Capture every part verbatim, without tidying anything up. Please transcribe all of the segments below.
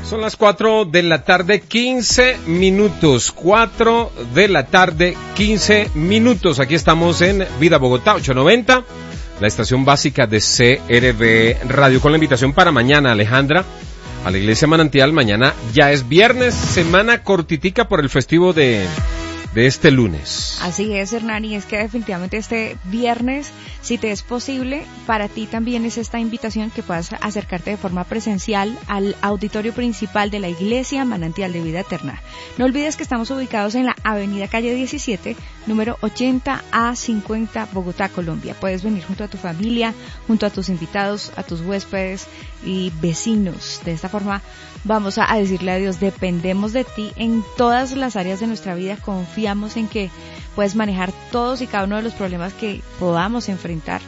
Son las cuatro de la tarde, quince minutos. cuatro de la tarde, quince minutos. Aquí estamos en Vida Bogotá, ochocientos noventa, la estación básica de C R V Radio, con la invitación para mañana, Alejandra, a la Iglesia Manantial. Mañana ya es viernes, semana cortitica por el festivo de, de este lunes. Así es, Hernán, y es que definitivamente este viernes, si te es posible, para ti también es esta invitación que puedas acercarte de forma presencial al auditorio principal de la Iglesia Manantial de Vida Eterna. No olvides que estamos ubicados en la avenida Calle diecisiete, número ochenta A cincuenta, Bogotá, Colombia. Puedes venir junto a tu familia, junto a tus invitados, a tus huéspedes y vecinos. De esta forma vamos a decirle a Dios, dependemos de ti en todas las áreas de nuestra vida, confiamos en que puedes manejar todos y cada uno de los problemas que podamos enfrentar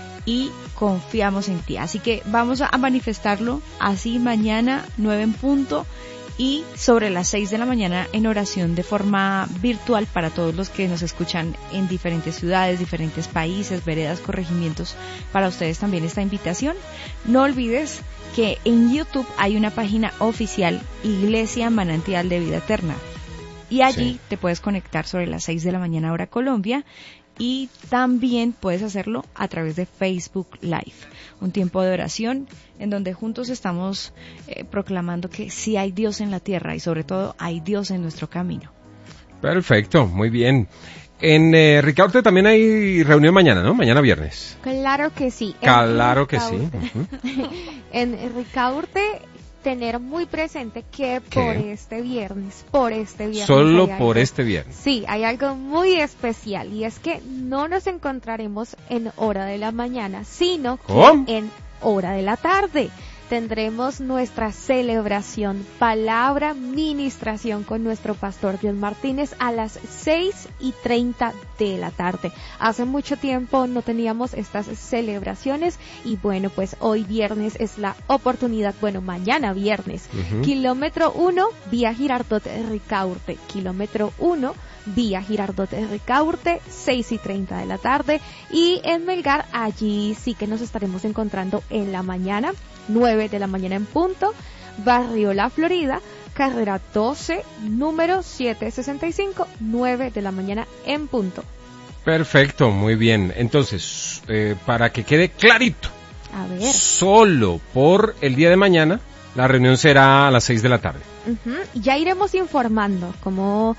y confiamos en ti. Así que vamos a manifestarlo así mañana, nueve en punto, y sobre las seis de la mañana en oración de forma virtual para todos los que nos escuchan en diferentes ciudades, diferentes países, veredas, corregimientos. Para ustedes también esta invitación. No olvides que en YouTube hay una página oficial, Iglesia Manantial de Vida Eterna. Y allí sí te puedes conectar sobre las seis de la mañana hora Colombia, y también puedes hacerlo a través de Facebook Live. Un tiempo de oración en donde juntos estamos eh, proclamando que sí hay Dios en la tierra y sobre todo hay Dios en nuestro camino. Perfecto, muy bien. En eh, Ricaurte también hay reunión mañana, ¿no? Mañana viernes. Claro que sí. Claro que sí. Uh-huh. En Ricaurte, tener muy presente que ¿Qué? por este viernes, por este viernes. Solo por algo, este viernes. Sí, hay algo muy especial, y es que no nos encontraremos en hora de la mañana, sino que ¿Cómo? en hora de la tarde. Tendremos nuestra celebración, palabra, ministración con nuestro pastor Dios Martínez a las seis y treinta de la tarde. Hace mucho tiempo no teníamos estas celebraciones y bueno, pues hoy viernes es la oportunidad, bueno, mañana viernes. Uh-huh. Kilómetro uno, vía Girardot Ricaurte, kilómetro uno, vía Girardot Ricaurte, seis y treinta de la tarde, y en Melgar, allí sí que nos estaremos encontrando en la mañana, nueve de la mañana en punto, Barrio La Florida, carrera doce, número setecientos sesenta y cinco, nueve de la mañana en punto. Perfecto, muy bien. Entonces, eh, para que quede clarito, a ver, solo por el día de mañana, la reunión será a las seis de la tarde. Uh-huh. Ya iremos informando cómo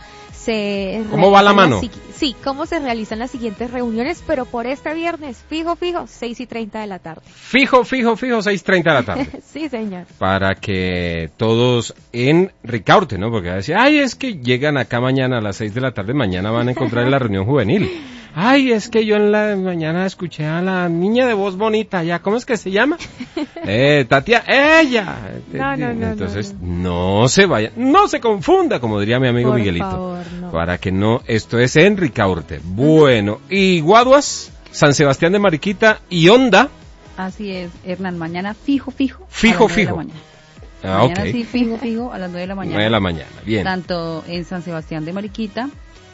se ¿Cómo va la mano? Las, sí, cómo se realizan las siguientes reuniones, pero por este viernes, fijo, fijo, seis y treinta de la tarde. Fijo, fijo, fijo, seis y treinta de la tarde. Sí, señor. Para que todos en Ricaurte, ¿no? Porque va a decir, ay, es que llegan acá mañana a las seis de la tarde, mañana van a encontrar en la reunión juvenil. Ay, es que yo en la mañana escuché a la niña de voz bonita, ya, ¿cómo es que se llama? Eh, Tatia, ella. No, no, no. Entonces, no, no se vaya, no se confunda, como diría mi amigo Por Miguelito. Favor, no. Para que no, esto es en Ricaurte. Bueno, y Guaduas, San Sebastián de Mariquita y Honda. Así es, Hernán, mañana fijo, fijo. Fijo, fijo. Ah, mañana okay. Sí, fijo, fijo, a las nueve de la mañana. nueve de la mañana, bien. Tanto en San Sebastián de Mariquita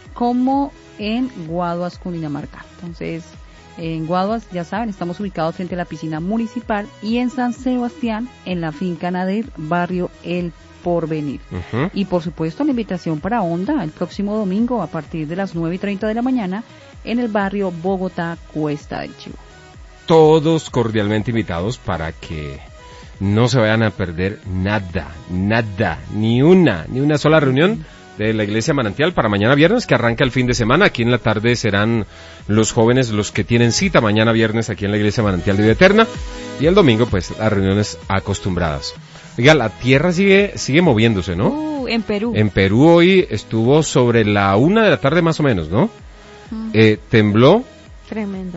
como en Guaduas, Cundinamarca. Entonces, en Guaduas, ya saben, estamos ubicados frente a la piscina municipal, y en San Sebastián, en la finca Nader, barrio El Porvenir. Uh-huh. Y por supuesto, la invitación para Honda el próximo domingo a partir de las nueve y treinta de la mañana en el barrio Bogotá, Cuesta del Chivo. Todos cordialmente invitados para que no se vayan a perder nada, nada, ni una, ni una sola reunión de la Iglesia Manantial para mañana viernes, que arranca el fin de semana. Aquí en la tarde serán los jóvenes los que tienen cita mañana viernes aquí en la Iglesia Manantial de Vida Eterna, y el domingo pues las reuniones acostumbradas. Oiga, la tierra sigue sigue moviéndose, ¿no? Uh, en Perú. En Perú hoy estuvo sobre la una de la tarde más o menos, ¿no? Uh-huh. Eh, tembló. Tremendo.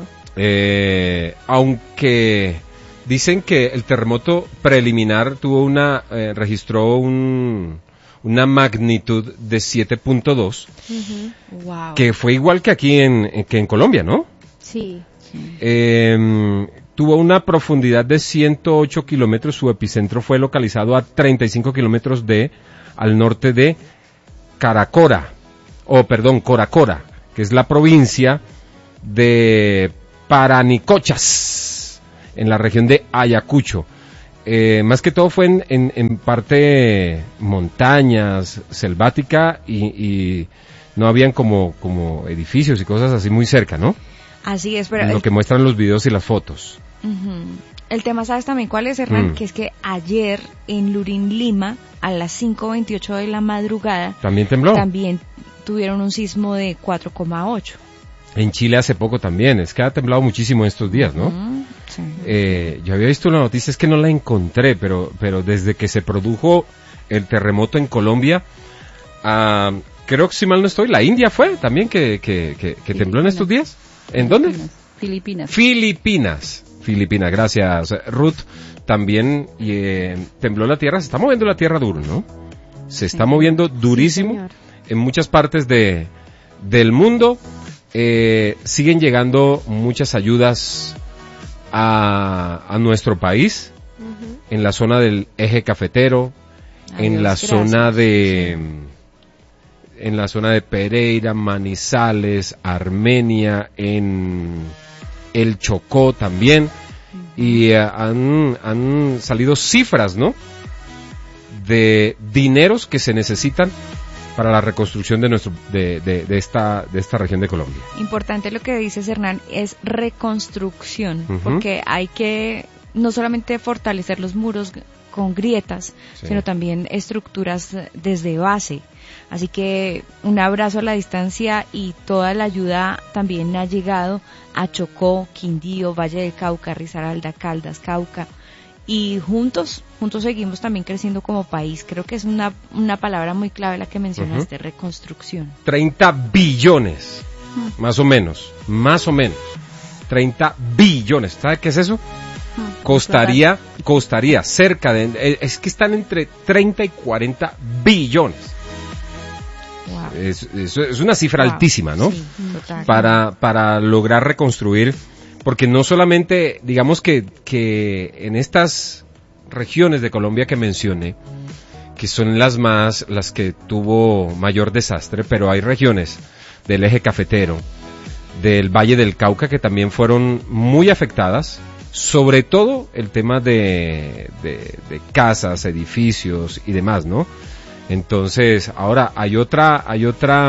Eh, aunque dicen que el terremoto preliminar tuvo una, eh, registró un una magnitud de siete punto dos, uh-huh. Wow. Que fue igual que aquí en, que en Colombia, ¿no? Sí. sí. Eh, tuvo una profundidad de ciento ocho kilómetros, su epicentro fue localizado a treinta y cinco kilómetros de, al norte de Caracora, o perdón, Coracora, que es la provincia de Paranicochas, en la región de Ayacucho. eh, más que todo fue en, en, en parte montañas, selvática y, y no habían como, como edificios y cosas así muy cerca, ¿no? Así es, pero... Lo el... que muestran los videos y las fotos. Uh-huh. El tema, ¿sabes también cuál es, Hernán? Mm. Que es que ayer en Lurín, Lima, a las cinco veintiocho de la madrugada... ¿También tembló? También tuvieron un sismo de cuatro coma ocho. En Chile hace poco también, es que ha temblado muchísimo estos días, ¿no? Uh-huh. Sí. Eh, yo había visto una noticia, es que no la encontré, pero, pero desde que se produjo el terremoto en Colombia, uh, creo que si mal no estoy, la India fue también que, que, que, que tembló en estos días. ¿En dónde? Filipinas. Filipinas. Filipinas, gracias Ruth. También eh, tembló la tierra, se está moviendo la tierra duro, ¿no? Se está Sí. moviendo durísimo Sí, en muchas partes de del mundo. Eh, siguen llegando muchas ayudas a, a nuestro país, Ujú. en la zona del eje cafetero, Ay, en Dios, la gracias. zona de en la zona de Pereira, Manizales, Armenia, en el Chocó también, y eh, han, han salido cifras, ¿no?, de dineros que se necesitan para la reconstrucción de nuestro de, de, de esta de esta región de Colombia. Importante lo que dices, Hernán, es reconstrucción, Ujú. porque hay que no solamente fortalecer los muros con grietas, Sí. sino también estructuras desde base. Así que un abrazo a la distancia y toda la ayuda también ha llegado a Chocó, Quindío, Valle del Cauca, Risaralda, Caldas, Cauca. Y juntos, juntos seguimos también creciendo como país. Creo que es una, una palabra muy clave la que mencionaste, reconstrucción. treinta billones, más o menos, más o menos, treinta billones, ¿sabe qué es eso? Costaría, costaría cerca de, es que están entre treinta y cuarenta billones. Wow. Es, es, es una cifra Wow. altísima, ¿no? Sí, total. Para, para lograr reconstruir, porque no solamente, digamos que, que en estas regiones de Colombia que mencioné, que son las más, las que tuvo mayor desastre, pero hay regiones del eje cafetero, del Valle del Cauca, que también fueron muy afectadas, sobre todo el tema de, de, de casas, edificios y demás, ¿no? Entonces, ahora hay otra, hay otra,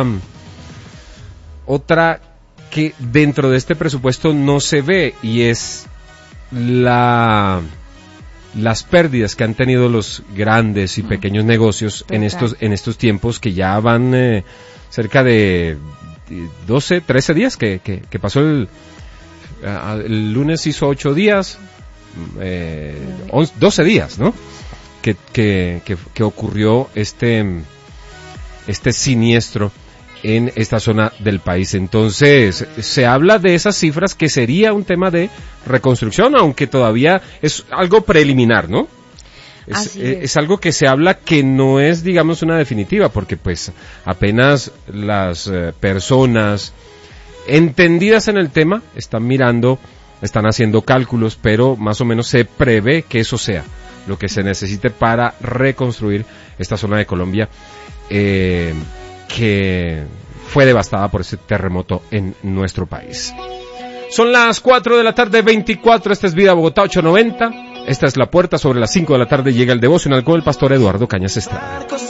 otra que dentro de este presupuesto no se ve, y es la, las pérdidas que han tenido los grandes y pequeños negocios en Total. estos, en estos tiempos que ya van eh, cerca de doce, trece días que, que, que pasó el, el lunes hizo ocho días, eh, once, doce días, ¿no? Que, que, que, que ocurrió este, este siniestro en esta zona del país. Entonces, se habla de esas cifras que sería un tema de reconstrucción, aunque todavía es algo preliminar, ¿no? Es, Así es. es. es algo que se habla que no es, digamos, una definitiva, porque pues apenas las eh, personas entendidas en el tema están mirando, están haciendo cálculos, pero más o menos se prevé que eso sea lo que se necesite para reconstruir esta zona de Colombia, eh, que fue devastada por ese terremoto en nuestro país. Son las cuatro de la tarde, veinticuatro, esta es Vida Bogotá ocho noventa, esta es La Puerta, sobre las cinco de la tarde llega el devocional con el pastor Eduardo Cañas Estrada.